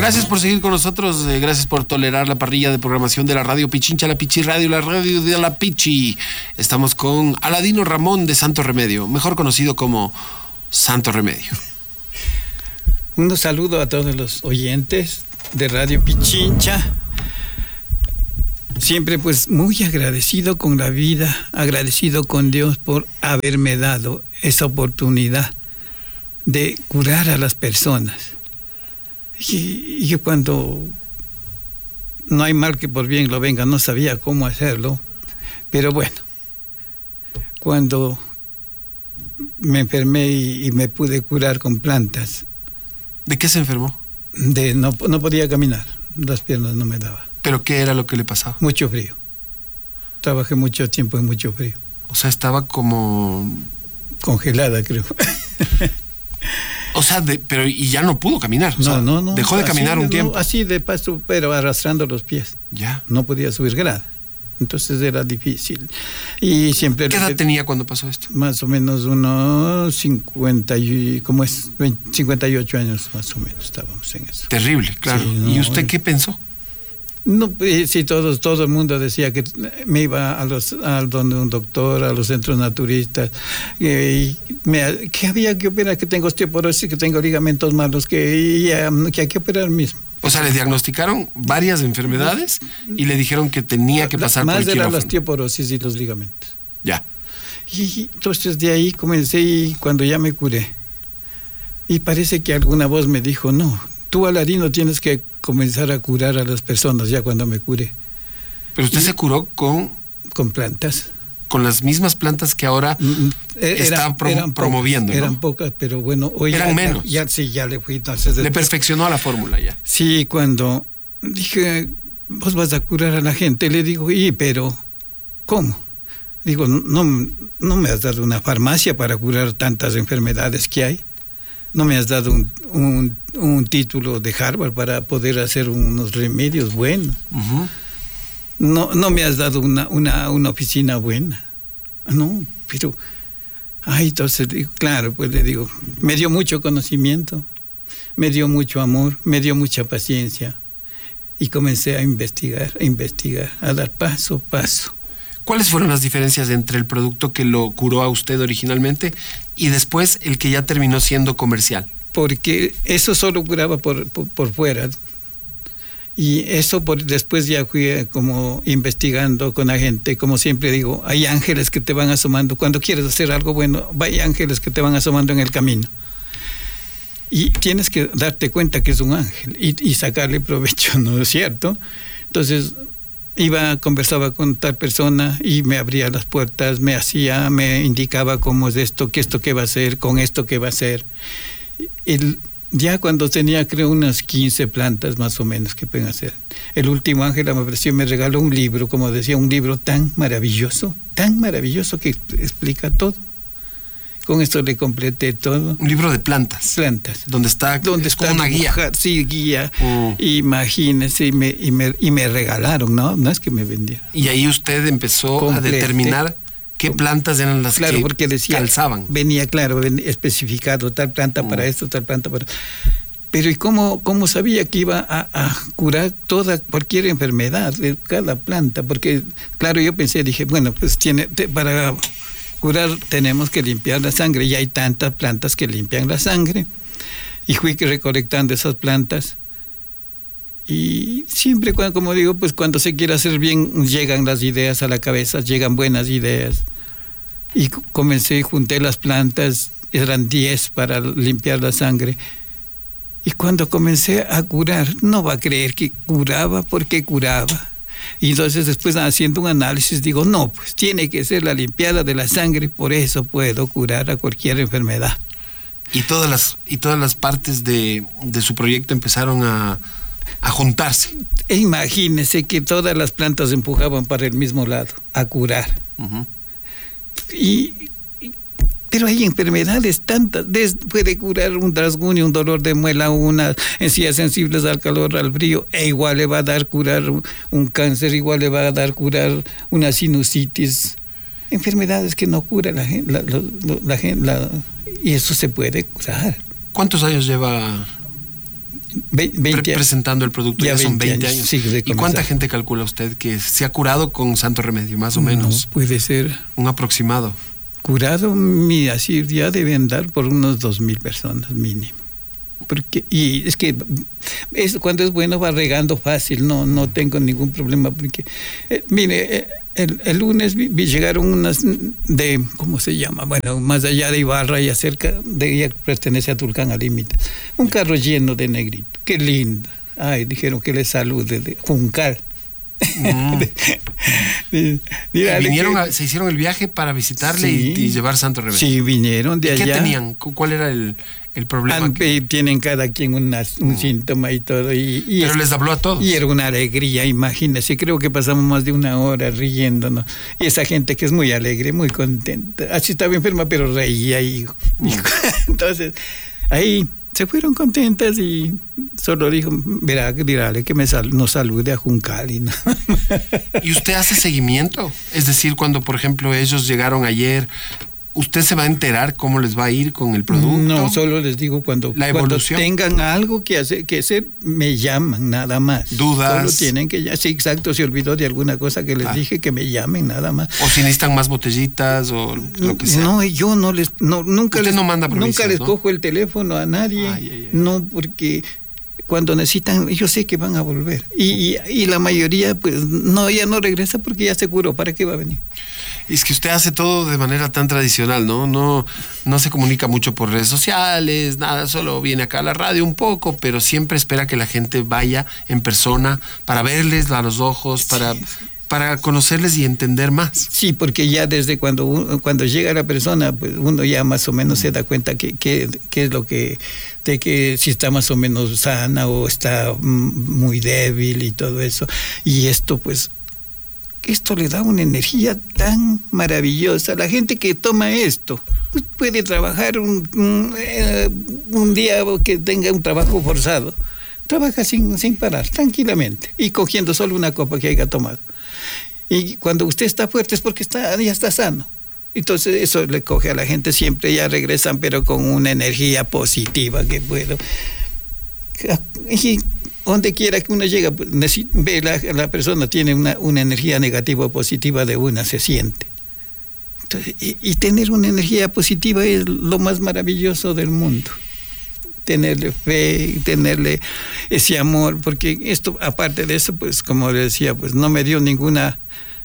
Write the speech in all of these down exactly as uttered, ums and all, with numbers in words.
Gracias por seguir con nosotros, eh, gracias por tolerar la parrilla de programación de la Radio Pichincha, la Pichi Radio, la radio de la Pichi. Estamos con Aladino Ramón de Santo Remedio, mejor conocido como Santo Remedio. Un saludo a todos los oyentes de Radio Pichincha. Siempre pues muy agradecido con la vida, agradecido con Dios por haberme dado esa oportunidad de curar a las personas. Y, y yo cuando no hay mal que por bien lo venga, no sabía cómo hacerlo, pero bueno, cuando me enfermé y, y me pude curar con plantas. ¿De qué se enfermó? De no, no podía caminar, las piernas no me daban. ¿Pero qué era lo que le pasaba? Mucho frío. Trabajé mucho tiempo en mucho frío. O sea, estaba como... congelada, creo. O sea, de, pero y ya no pudo caminar. O no, sea, no, no. Dejó de caminar así, un tiempo. No, así de paso, pero arrastrando los pies. Ya. No podía subir gradas. Entonces era difícil. Y siempre... ¿Qué edad le, tenía cuando pasó esto? Más o menos unos cincuenta y... ¿Cómo es? cincuenta y ocho años más o menos estábamos en eso. Terrible, claro. Sí, no, ¿y usted qué pensó? No, sí, todos, todo el mundo decía que me iba a los, a donde un doctor, a los centros naturistas, eh, y me, que había que operar, que tengo osteoporosis, que tengo ligamentos malos, que, y, que hay que operar mismo. O sea, le diagnosticaron varias enfermedades y le dijeron que tenía que pasar Más por el quirófano. Más de la osteoporosis y los ligamentos. Ya. Y entonces de ahí comencé y cuando ya me curé. Y parece que alguna voz me dijo, no, tú, Aladino, tienes que comenzar a curar a las personas ya cuando me curé. Pero usted y, se curó con... Con plantas. Con las mismas plantas que ahora era, está pro, eran promoviendo, pocas, ¿no? Eran pocas, pero bueno, hoy eran ya, menos. Ya, ya, sí, ya le fui. Entonces, le perfeccionó la fórmula ya. Sí, cuando dije, vos vas a curar a la gente, le digo, y pero, ¿cómo? Digo, no, no me has dado una farmacia para curar tantas enfermedades que hay. No me has dado un, un, un título de Harvard para poder hacer unos remedios buenos. Uh-huh. No, no me has dado una, una, una oficina buena. No, pero... Ay, entonces, digo, claro, pues le digo, me dio mucho conocimiento, me dio mucho amor, me dio mucha paciencia. Y comencé a investigar, a investigar, a dar paso a paso. ¿Cuáles fueron las diferencias entre el producto que lo curó a usted originalmente y después el que ya terminó siendo comercial? Porque eso solo curaba por, por, por fuera. Y eso por, después ya fui como investigando con la gente. Como siempre digo, hay ángeles que te van asomando. Cuando quieres hacer algo bueno, hay ángeles que te van asomando en el camino. Y tienes que darte cuenta que es un ángel y, y sacarle provecho, ¿no es cierto? Entonces... Iba, conversaba con tal persona y me abría las puertas, me hacía, me indicaba cómo es esto, qué esto que va a hacer, con esto que va a hacer. El, ya cuando tenía, creo, unas quince plantas más o menos que pueden hacer. El último Ángela me ofreció, me regaló un libro, como decía, un libro tan maravilloso, tan maravilloso que explica todo. Con esto le completé todo. Un libro de plantas. Plantas. Donde está, donde está una guía. Sí, guía. Mm. Imagínese, y me, y, me, y me regalaron, ¿no? No es que me vendieron. Y ahí usted empezó Complete. a determinar qué plantas eran las claro, que porque decía, calzaban. Venía, claro, venía especificado, tal planta mm. para esto, tal planta para... Pero ¿y cómo, cómo sabía que iba a, a curar toda, cualquier enfermedad de cada planta? Porque, claro, yo pensé, dije, bueno, pues tiene, te, para... curar tenemos que limpiar la sangre y hay tantas plantas que limpian la sangre y fui recolectando esas plantas y siempre cuando, como digo, pues cuando se quiere hacer bien llegan las ideas a la cabeza, llegan buenas ideas y comencé, junté las plantas, eran diez para limpiar la sangre y cuando comencé a curar, no va a creer que curaba porque curaba. Y entonces después haciendo un análisis digo, no, pues tiene que ser la limpiada de la sangre, por eso puedo curar a cualquier enfermedad. Y todas las, y todas las partes de, de su proyecto empezaron a, a juntarse. E imagínese que todas las plantas empujaban para el mismo lado, a curar. Uh-huh. Y... Pero hay enfermedades tantas, des, puede curar un rasguño, un dolor de muela, unas encías sensibles al calor, al frío, e igual le va a dar curar un, un cáncer, igual le va a dar curar una sinusitis. Enfermedades que no cura la gente, la, la, la, la, y eso se puede curar. ¿Cuántos años lleva veinte pre presentando el producto, ya, ya son veinte años. Sí, ¿Y cuánta gente calcula usted que se ha curado con Santo Remedio, más o menos? No, puede ser. Un aproximado. Curado, mira, sí, ya deben dar por unos dos mil personas mínimo. Porque, y es que es, cuando es bueno va regando fácil, no no tengo ningún problema, porque eh, mire, eh, el, el lunes vi, vi llegaron unas de, ¿cómo se llama? Bueno, más allá de Ibarra y cerca de ella, pertenece a Tulcán al límite, un carro lleno de negrito, qué lindo. Ay, dijeron que le salude de Juncal. Mm. Vinieron a, se hicieron el viaje para visitarle, sí, y, y llevar Santo Remedio. Sí, vinieron de allá. ¿Qué tenían? ¿Cuál era el, el problema? Que... Tienen cada quien una, un mm. síntoma y todo. Y, y Pero es, les habló a todos. Y era una alegría, imagínense. Creo que pasamos más de una hora riéndonos. Y esa gente que es muy alegre, muy contenta. Así estaba enferma, pero reía. Y, mm. y entonces, ahí se fueron contentas y solo dijo, verá, dirale que me sal, nos salude a Juncal. Y, no. ¿Y usted hace seguimiento? Es decir, cuando, por ejemplo, ellos llegaron ayer, ¿usted se va a enterar cómo les va a ir con el producto? No, solo les digo cuando, la cuando evolución. tengan algo que hacer, que hacer, me llaman, nada más. ¿Dudas? Solo tienen que ya, sí, exacto, se olvidó de alguna cosa que les ah. dije, que me llamen, nada más. O si necesitan más botellitas o lo que sea. No, yo no les, no, nunca Usted les, no manda nunca les ¿no? cojo el teléfono a nadie, ay, ay, ay. No, porque cuando necesitan, yo sé que van a volver. Y, y, y la mayoría, pues, no, ya no regresa porque ya se curó, ¿para qué va a venir? Es que usted hace todo de manera tan tradicional, ¿no? No, no se comunica mucho por redes sociales, nada, solo viene acá a la radio un poco, pero siempre espera que la gente vaya en persona para verles a los ojos, para, sí, sí. para conocerles y entender más. Sí, porque ya desde cuando cuando llega la persona, pues uno ya más o menos mm. se da cuenta que, que, que es lo que, de que si está más o menos sana o está muy débil y todo eso. Y esto, pues, esto le da una energía tan maravillosa. La gente que toma esto pues puede trabajar un, un, eh, un día que tenga un trabajo forzado. Trabaja sin, sin parar, tranquilamente, y cogiendo solo una copa que haya tomado. Y cuando usted está fuerte es porque está, ya está sano. Entonces eso le coge a la gente, siempre ya regresan, pero con una energía positiva que puedo. Y donde quiera que uno llega, ve la, la persona tiene una, una energía negativa o positiva de una, se siente. Entonces, y, y tener una energía positiva es lo más maravilloso del mundo. Tenerle fe, tenerle ese amor, porque esto, aparte de eso, pues como le decía, pues no me dio ninguna,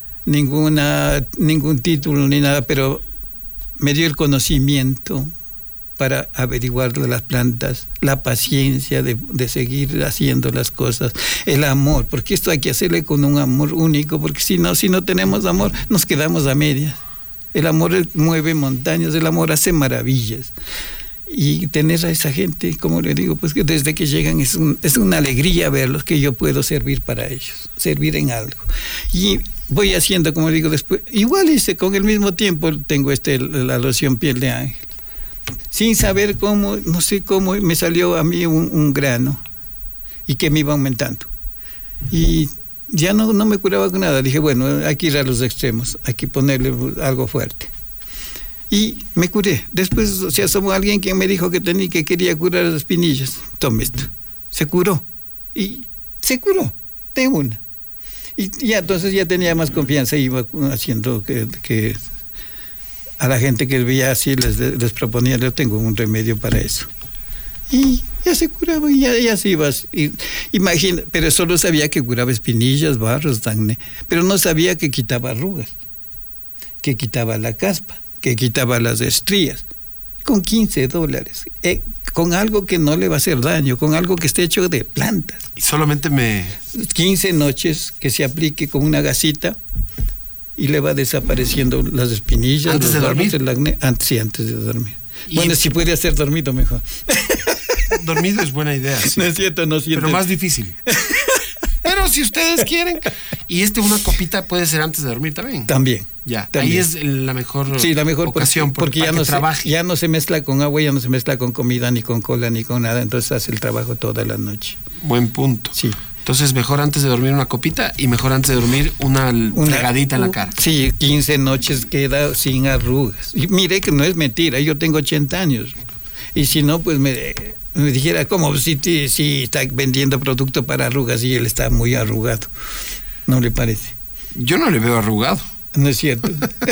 ninguna, ningún título ni nada, pero me dio el conocimiento para averiguar de las plantas, la paciencia de, de seguir haciendo las cosas, el amor, porque esto hay que hacerle con un amor único, porque si no, si no tenemos amor, nos quedamos a medias. El amor mueve montañas, el amor hace maravillas. Y tener a esa gente, como le digo, pues que desde que llegan es, un, es una alegría verlos, que yo puedo servir para ellos, servir en algo. Y voy haciendo, como digo, después, igual hice, con el mismo tiempo tengo este, la loción piel de ángel. Sin saber cómo, no sé cómo, me salió a mí un, un grano y que me iba aumentando. Y ya no, no me curaba con nada. Dije, bueno, hay que ir a los extremos, hay que ponerle algo fuerte. Y me curé. Después se asomó alguien que me dijo que tenía, que quería curar las espinillas. Tome esto. Se curó. Y se curó de una. Y ya entonces ya tenía más confianza, iba haciendo que... que a la gente que veía así les, les proponía, yo tengo un remedio para eso. Y ya se curaba, y ya, ya se iba. Y, imagina, pero solo sabía que curaba espinillas, barros, acné, pero no sabía que quitaba arrugas, que quitaba la caspa, que quitaba las estrías. Con quince dólares, eh, con algo que no le va a hacer daño, con algo que esté hecho de plantas. Y solamente me... quince noches que se aplique con una gasita, y le va desapareciendo las espinillas. ¿Antes de dormir? El acné, antes, sí, antes de dormir. Y bueno, si puede hacer dormido, mejor. Dormido es buena idea. Sí. No es cierto, no es cierto. Pero más difícil. Pero si ustedes quieren. Y este, una copita puede ser antes de dormir también. También. Ya, también. Ahí es la mejor, sí, la mejor ocasión. Porque, porque ya, no se, ya no se mezcla con agua, ya no se mezcla con comida, ni con cola, ni con nada. Entonces hace el trabajo toda la noche. Buen punto. Sí. Entonces, mejor antes de dormir una copita y mejor antes de dormir una, una regadita en la cara. Sí, quince noches queda sin arrugas. Y mire que no es mentira, yo tengo ochenta años. Y si no, pues me, Me dijera, como si, si está vendiendo producto para arrugas y él está muy arrugado. ¿No le parece? Yo no le veo arrugado. No es cierto.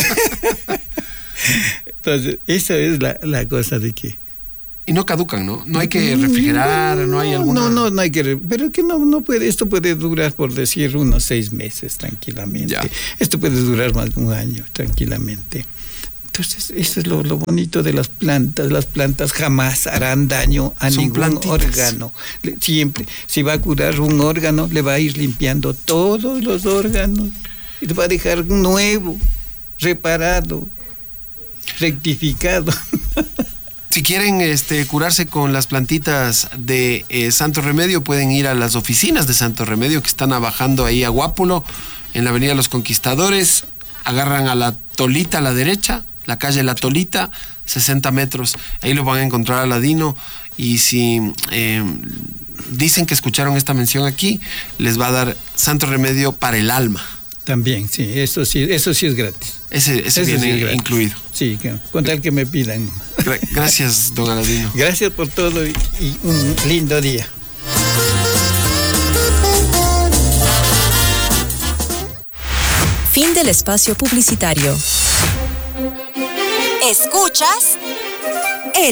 Entonces, esa es la, la cosa de que... Y no caducan, ¿no? No hay que refrigerar, no, no hay alguna... No, no, no hay que... Pero que no, no puede... Esto puede durar, por decir, unos seis meses tranquilamente. Ya. Esto puede durar más de un año tranquilamente. Entonces, eso es lo, lo bonito de las plantas. Las plantas jamás harán daño a Son ningún plantitas. órgano. Siempre, si va a curar un órgano, le va a ir limpiando todos los órganos. Y le va a dejar nuevo, reparado, rectificado. Si quieren este, curarse con las plantitas de eh, Santo Remedio, pueden ir a las oficinas de Santo Remedio que están bajando ahí a Guápulo, en la avenida Los Conquistadores. Agarran a la Tolita a la derecha, la calle La Tolita, sesenta metros. Ahí lo van a encontrar a Aladino. Y si eh, dicen que escucharon esta mención aquí, les va a dar Santo Remedio para el alma. También, sí, eso sí, eso sí es gratis. Ese, ese viene sí incluido. Sí, con tal que me pidan. Gracias, don Aladino. Gracias por todo y, y un lindo día. Fin del espacio publicitario. Escuchas